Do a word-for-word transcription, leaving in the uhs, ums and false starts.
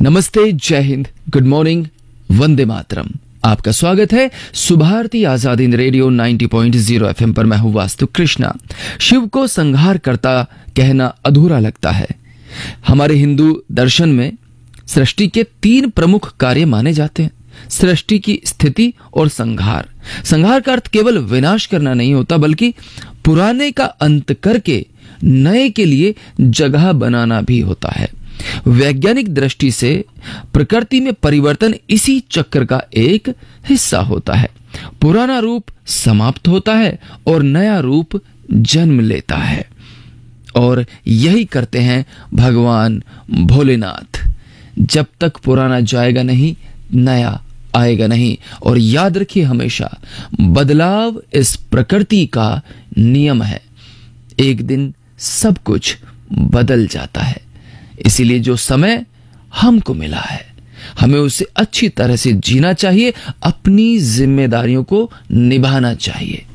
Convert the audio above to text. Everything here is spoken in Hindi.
नमस्ते, जय हिंद, गुड मॉर्निंग, वंदे मातरम। आपका स्वागत है सुभारती आजादी रेडियो नब्बे पॉइंट शून्य एफएम पर। मैं हूं वास्तु कृष्णा। शिव को संहार करता कहना अधूरा लगता है। हमारे हिंदू दर्शन में सृष्टि के तीन प्रमुख कार्य माने जाते हैं: सृष्टि की स्थिति और संहार। संहार का अर्थ केवल विनाश करना नहीं होता, बल्कि पुराने का अंत करके नए के लिए जगह बनाना भी होता है। वैज्ञानिक दृष्टि से प्रकृति में परिवर्तन इसी चक्र का एक हिस्सा होता है। पुराना रूप समाप्त होता है और नया रूप जन्म लेता है, और यही करते हैं भगवान भोलेनाथ। जब तक पुराना जाएगा नहीं, नया आएगा नहीं। और याद रखिए, हमेशा बदलाव इस प्रकृति का नियम है। एक दिन सब कुछ बदल जाता है। इसीलिए जो समय हमको मिला है, हमें उसे अच्छी तरह से जीना चाहिए, अपनी जिम्मेदारियों को निभाना चाहिए।